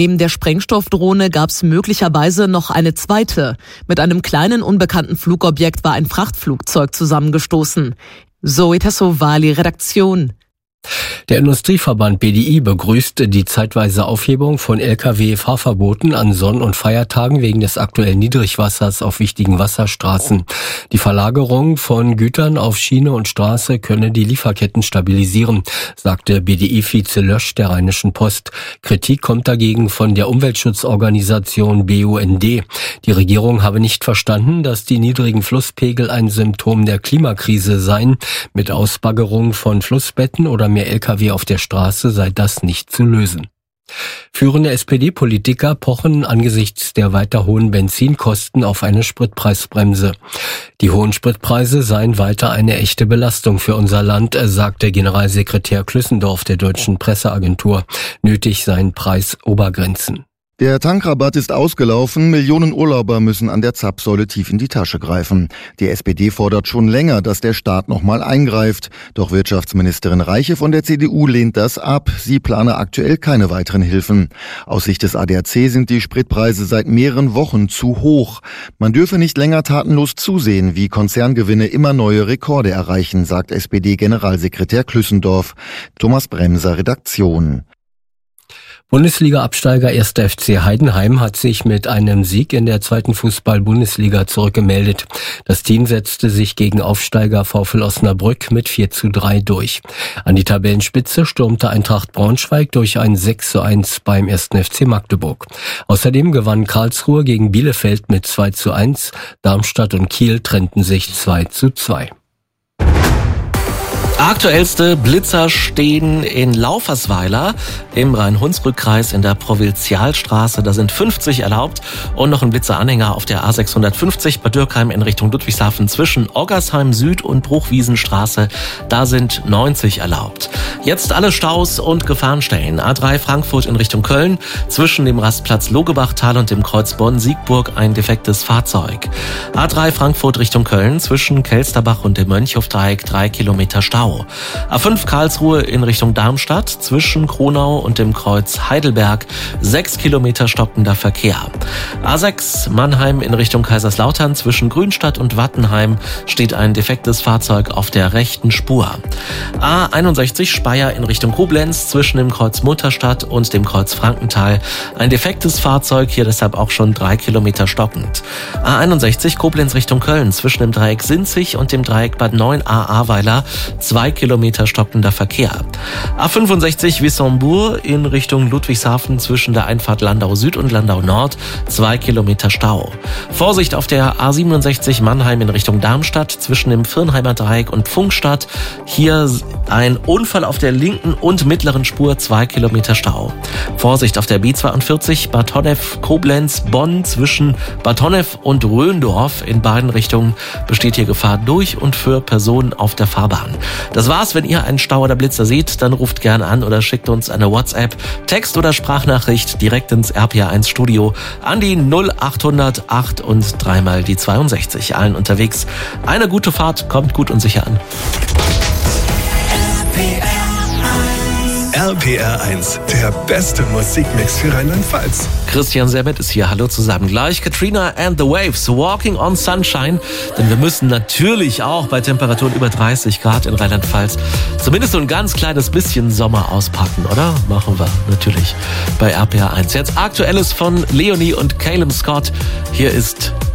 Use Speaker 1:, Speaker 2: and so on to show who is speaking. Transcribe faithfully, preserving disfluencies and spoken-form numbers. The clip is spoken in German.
Speaker 1: Neben der Sprengstoffdrohne gab es möglicherweise noch eine zweite. Mit einem kleinen unbekannten Flugobjekt war ein Frachtflugzeug zusammengestoßen. Zoe Tassovali, Redaktion.
Speaker 2: Der Industrieverband B D I begrüßt die zeitweise Aufhebung von L K W-Fahrverboten an Sonn- und Feiertagen wegen des aktuellen Niedrigwassers auf wichtigen Wasserstraßen. Die Verlagerung von Gütern auf Schiene und Straße könne die Lieferketten stabilisieren, sagte B D I-Vize Lösch der Rheinischen Post. Kritik kommt dagegen von der Umweltschutzorganisation B U N D. Die Regierung habe nicht verstanden, dass die niedrigen Flusspegel ein Symptom der Klimakrise seien. Mit Ausbaggerung von Flussbetten oder mehr L K W auf der Straße sei das nicht zu lösen. Führende S P D-Politiker pochen angesichts der weiter hohen Benzinkosten auf eine Spritpreisbremse. Die hohen Spritpreise seien weiter eine echte Belastung für unser Land, sagte Generalsekretär Klüssendorf der Deutschen Presseagentur. Nötig seien Preisobergrenzen.
Speaker 3: Der Tankrabatt ist ausgelaufen, Millionen Urlauber müssen an der Zapfsäule tief in die Tasche greifen. Die S P D fordert schon länger, dass der Staat nochmal eingreift. Doch Wirtschaftsministerin Reiche von der C D U lehnt das ab. Sie plane aktuell keine weiteren Hilfen. Aus Sicht des A D A C sind die Spritpreise seit mehreren Wochen zu hoch. Man dürfe nicht länger tatenlos zusehen, wie Konzerngewinne immer neue Rekorde erreichen, sagt S P D-Generalsekretär Klüssendorf. Thomas Bremser, Redaktion.
Speaker 2: Bundesliga-Absteiger erster F C Heidenheim hat sich mit einem Sieg in der zweiten Fußball-Bundesliga zurückgemeldet. Das Team setzte sich gegen Aufsteiger VfL Osnabrück mit vier zu drei durch. An die Tabellenspitze stürmte Eintracht Braunschweig durch ein sechs zu eins beim ersten F C Magdeburg. Außerdem gewann Karlsruhe gegen Bielefeld mit zwei zu eins. Darmstadt und Kiel trennten sich zwei zu zwei.
Speaker 4: Aktuellste Blitzer stehen in Laufersweiler im Rhein-Hunsrück-Kreis in der Provinzialstraße. Da sind fünfzig erlaubt und noch ein Blitzeranhänger auf der A sechshundertfünfzig bei Dürkheim in Richtung Ludwigshafen zwischen Oggersheim Süd und Bruchwiesenstraße. Da sind neunzig erlaubt. Jetzt alle Staus und Gefahrenstellen. A drei Frankfurt in Richtung Köln zwischen dem Rastplatz Logebachtal und dem Kreuz Bonn-Siegburg ein defektes Fahrzeug. A drei Frankfurt Richtung Köln zwischen Kelsterbach und dem Mönchhofdreieck drei Kilometer Stau. A fünf Karlsruhe in Richtung Darmstadt zwischen Kronau und dem Kreuz Heidelberg sechs Kilometer stockender Verkehr. A sechs Mannheim in Richtung Kaiserslautern zwischen Grünstadt und Wattenheim steht ein defektes Fahrzeug auf der rechten Spur. A einundsechzig Speyer in Richtung Koblenz zwischen dem Kreuz Mutterstadt und dem Kreuz Frankenthal ein defektes Fahrzeug, hier deshalb auch schon drei Kilometer stockend. A einundsechzig Koblenz Richtung Köln zwischen dem Dreieck Sinzig und dem Dreieck Bad neun a Ahrweiler zwei Kilometer stockender Verkehr. A fünfundsechzig Wissembourg in Richtung Ludwigshafen zwischen der Einfahrt Landau Süd und Landau Nord zwei Kilometer Stau. Vorsicht auf der A siebenundsechzig Mannheim in Richtung Darmstadt zwischen dem Virnheimer Dreieck und Pfungstadt. Hier ein Unfall auf der linken und mittleren Spur, zwei Kilometer Stau. Vorsicht auf der B zweiundvierzig Bad Honnef Koblenz Bonn zwischen Bad Honnef und Röndorf in beiden Richtungen besteht hier Gefahr durch und für Personen auf der Fahrbahn. Das war's. Wenn ihr einen Stau oder Blitzer seht, dann ruft gerne an oder schickt uns eine WhatsApp, Text- oder Sprachnachricht direkt ins R P R eins Studio an die null achthundert acht und dreimal die zweiundsechzig. Allen unterwegs eine gute Fahrt, kommt gut und sicher an.
Speaker 5: R P R eins, der beste Musikmix für Rheinland-Pfalz.
Speaker 4: Christian Sermet ist hier. Hallo zusammen. Gleich Katrina and the Waves, Walking on Sunshine. Denn wir müssen natürlich auch bei Temperaturen über dreißig Grad in Rheinland-Pfalz zumindest so ein ganz kleines bisschen Sommer auspacken, oder? Machen wir natürlich bei R P R eins. Jetzt Aktuelles von Leonie und Caleb Scott. Hier ist